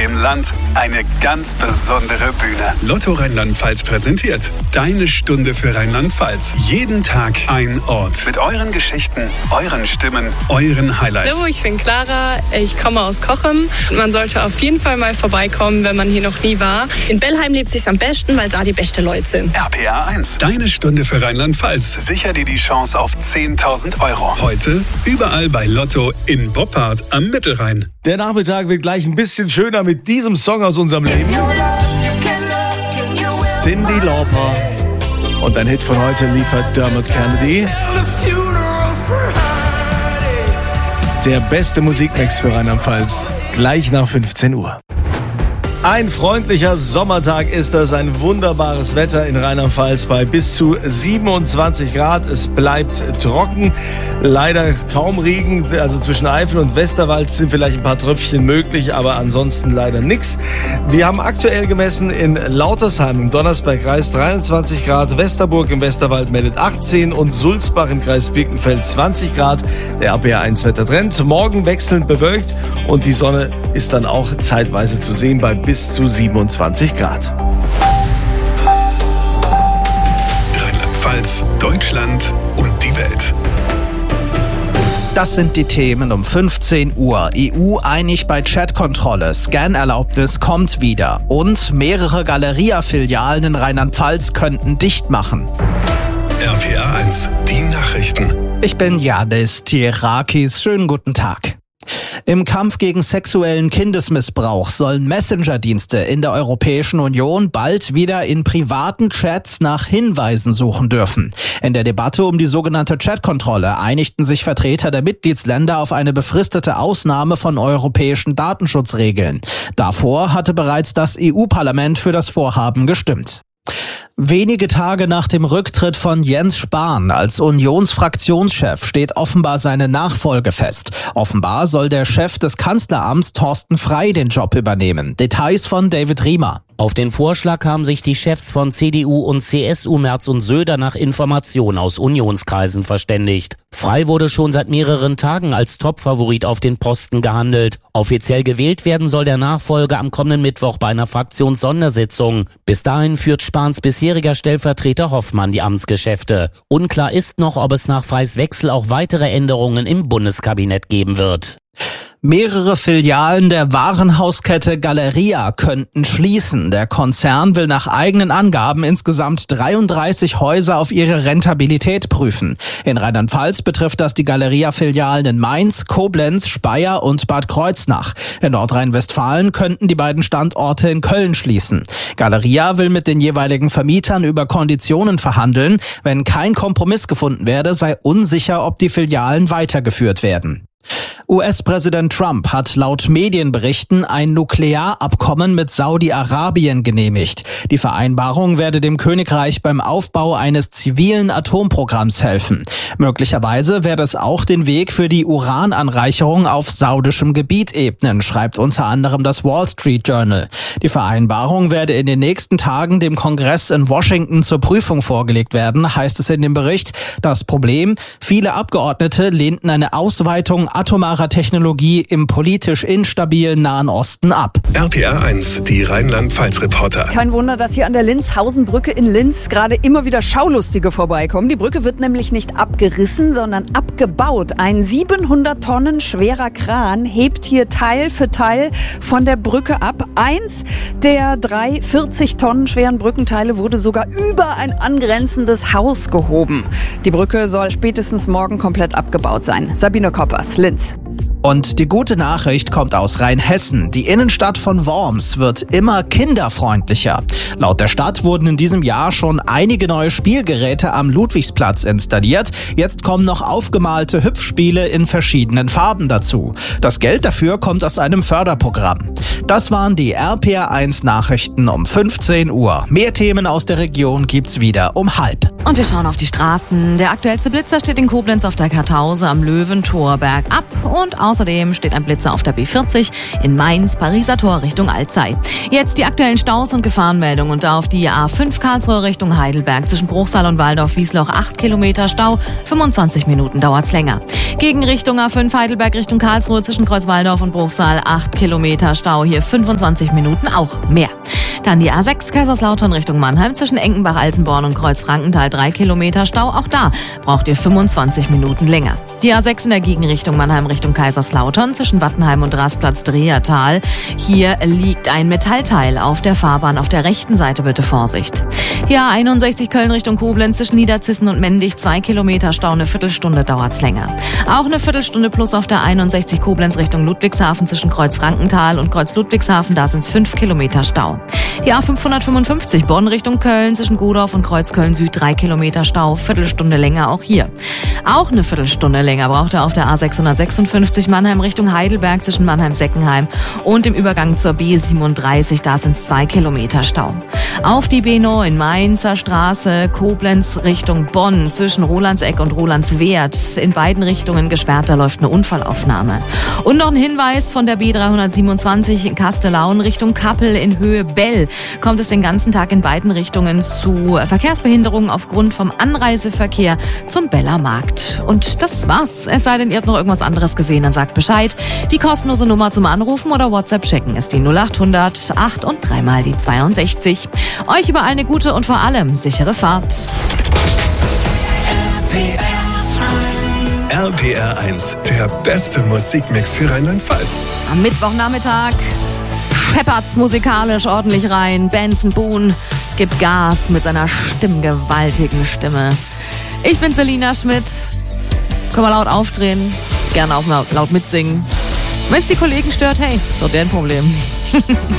dem Land eine ganz besondere Bühne. Lotto Rheinland-Pfalz präsentiert Deine Stunde für Rheinland-Pfalz. Jeden Tag ein Ort. Mit euren Geschichten, euren Stimmen, euren Highlights. Hallo, ich bin Clara, ich komme aus Cochem. Man sollte auf jeden Fall mal vorbeikommen, wenn man hier noch nie war. In Bellheim lebt es sich am besten, weil da die besten Leute sind. RPA 1. Deine Stunde für Rheinland-Pfalz. Sicher dir die Chance auf 10.000 Euro. Heute überall bei Lotto in Boppard am Mittelrhein. Der Nachmittag wird gleich ein bisschen schöner mit diesem Song aus unserem Leben. Cyndi Lauper. Und ein Hit von heute liefert Dermot Kennedy. Der beste Musikmix für Rheinland-Pfalz. Gleich nach 15 Uhr. Ein freundlicher Sommertag ist das, ein wunderbares Wetter in Rheinland-Pfalz bei bis zu 27 Grad. Es bleibt trocken, leider kaum Regen, also zwischen Eifel und Westerwald sind vielleicht ein paar Tröpfchen möglich, aber ansonsten leider nichts. Wir haben aktuell gemessen in Lautersheim im Donnersbergkreis 23 Grad, Westerburg im Westerwald meldet 18 und Sulzbach im Kreis Birkenfeld 20 Grad. Der RPA 1 Wettertrend, morgen wechselnd bewölkt und die Sonne ist dann auch zeitweise zu sehen bei bis zu 27 Grad. Rheinland-Pfalz, Deutschland und die Welt. Das sind die Themen um 15 Uhr. EU einig bei Chatkontrolle. Scan-Erlaubnis kommt wieder. Und mehrere Galeria-Filialen in Rheinland-Pfalz könnten dicht machen. RPA 1, die Nachrichten. Ich bin Janis Tierakis. Schönen guten Tag. Im Kampf gegen sexuellen Kindesmissbrauch sollen Messenger-Dienste in der Europäischen Union bald wieder in privaten Chats nach Hinweisen suchen dürfen. In der Debatte um die sogenannte Chatkontrolle einigten sich Vertreter der Mitgliedsländer auf eine befristete Ausnahme von europäischen Datenschutzregeln. Davor hatte bereits das EU-Parlament für das Vorhaben gestimmt. Wenige Tage nach dem Rücktritt von Jens Spahn als Unionsfraktionschef steht offenbar seine Nachfolge fest. Offenbar soll der Chef des Kanzleramts Thorsten Frey den Job übernehmen. Details von David Riemer. Auf den Vorschlag haben sich die Chefs von CDU und CSU Merz und Söder nach Informationen aus Unionskreisen verständigt. Frey wurde schon seit mehreren Tagen als Topfavorit auf den Posten gehandelt. Offiziell gewählt werden soll der Nachfolger am kommenden Mittwoch bei einer Fraktionssondersitzung. Bis dahin führt Spahns bisheriger Stellvertreter Hoffmann die Amtsgeschäfte. Unklar ist noch, ob es nach Freys Wechsel auch weitere Änderungen im Bundeskabinett geben wird. Mehrere Filialen der Warenhauskette Galeria könnten schließen. Der Konzern will nach eigenen Angaben insgesamt 33 Häuser auf ihre Rentabilität prüfen. In Rheinland-Pfalz betrifft das die Galeria-Filialen in Mainz, Koblenz, Speyer und Bad Kreuznach. In Nordrhein-Westfalen könnten die beiden Standorte in Köln schließen. Galeria will mit den jeweiligen Vermietern über Konditionen verhandeln. Wenn kein Kompromiss gefunden werde, sei unsicher, ob die Filialen weitergeführt werden. US-Präsident Trump hat laut Medienberichten ein Nuklearabkommen mit Saudi-Arabien genehmigt. Die Vereinbarung werde dem Königreich beim Aufbau eines zivilen Atomprogramms helfen. Möglicherweise werde es auch den Weg für die Urananreicherung auf saudischem Gebiet ebnen, schreibt unter anderem das Wall Street Journal. Die Vereinbarung werde in den nächsten Tagen dem Kongress in Washington zur Prüfung vorgelegt werden, heißt es in dem Bericht. Das Problem: Viele Abgeordnete lehnten eine Ausweitung atomarer Technologie im politisch instabilen Nahen Osten ab. RPA 1, die Rheinland-Pfalz-Reporter. Kein Wunder, dass hier an der Linz-Hausen-Brücke in Linz gerade immer wieder Schaulustige vorbeikommen. Die Brücke wird nämlich nicht abgerissen, sondern abgebaut. Ein 700 Tonnen schwerer Kran hebt hier Teil für Teil von der Brücke ab. Eins der 3 40 Tonnen schweren Brückenteile wurde sogar über ein angrenzendes Haus gehoben. Die Brücke soll spätestens morgen komplett abgebaut sein. Sabine Koppers, Linz. Und die gute Nachricht kommt aus Rheinhessen. Die Innenstadt von Worms wird immer kinderfreundlicher. Laut der Stadt wurden in diesem Jahr schon einige neue Spielgeräte am Ludwigsplatz installiert. Jetzt kommen noch aufgemalte Hüpfspiele in verschiedenen Farben dazu. Das Geld dafür kommt aus einem Förderprogramm. Das waren die RPA 1 Nachrichten um 15 Uhr. Mehr Themen aus der Region gibt's wieder um 12:30. Und wir schauen auf die Straßen. Der aktuellste Blitzer steht in Koblenz auf der Kartause am Löwentor bergab und aus Außerdem steht ein Blitzer auf der B40 in Mainz, Pariser Tor Richtung Alzey. Jetzt die aktuellen Staus und Gefahrenmeldungen. Und auf die A5 Karlsruhe Richtung Heidelberg zwischen Bruchsal und Waldorf-Wiesloch 8 Kilometer Stau, 25 Minuten dauert's länger. Gegenrichtung A5 Heidelberg Richtung Karlsruhe zwischen Kreuzwaldorf und Bruchsal 8 Kilometer Stau, hier 25 Minuten auch mehr. Dann die A6 Kaiserslautern Richtung Mannheim zwischen Enkenbach-Alsenborn und Kreuz-Frankenthal 3 Kilometer Stau, auch da braucht ihr 25 Minuten länger. Die A6 in der Gegenrichtung Mannheim Richtung Kaiserslautern zwischen Wattenheim und Rastplatz-Drehertal. Hier liegt ein Metallteil auf der Fahrbahn. Auf der rechten Seite bitte Vorsicht. Die A61 Köln Richtung Koblenz zwischen Niederzissen und Mendig 2 Kilometer Stau, eine Viertelstunde dauert's länger. Auch eine Viertelstunde plus auf der 61 Koblenz Richtung Ludwigshafen zwischen Kreuz-Frankenthal und Kreuz-Ludwigshafen, da sind's 5 Kilometer Stau. Die A555 Bonn Richtung Köln zwischen Godorf und Kreuzköln Süd 3 Kilometer Stau, Viertelstunde länger auch hier. Auch eine Viertelstunde länger braucht er auf der A656 Mannheim Richtung Heidelberg zwischen Mannheim-Seckenheim und dem Übergang zur B37, da sind es 2 Kilometer Stau. Auf die B9 Mainzer Straße Koblenz Richtung Bonn zwischen Rolandseck und Rolandswerth in beiden Richtungen gesperrt, da läuft eine Unfallaufnahme. Und noch ein Hinweis von der B327 in Kastellaun Richtung Kappel in Höhe Bell kommt es den ganzen Tag in beiden Richtungen zu Verkehrsbehinderungen aufgrund vom Anreiseverkehr zum Beller Markt. Und das war's. Es sei denn, ihr habt noch irgendwas anderes gesehen, dann sagt Bescheid. Die kostenlose Nummer zum Anrufen oder WhatsApp checken ist die 0800 8 und 3 mal die 62. Euch überall eine gute und vor allem sichere Fahrt. RPR 1, der beste Musikmix für Rheinland-Pfalz. Am Mittwochnachmittag scheppert's musikalisch ordentlich rein. Benson Boone gibt Gas mit seiner stimmgewaltigen Stimme. Ich bin Selina Schmidt. Können wir laut aufdrehen, gerne auch laut mitsingen. Wenn es die Kollegen stört, hey, ist doch deren Problem.